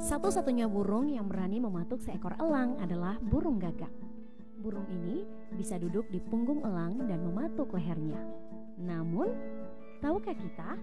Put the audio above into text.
Satu-satunya burung yang berani mematuk seekor elang adalah burung gagak. Burung ini bisa duduk di punggung elang dan mematuk lehernya. Namun, tahukah kita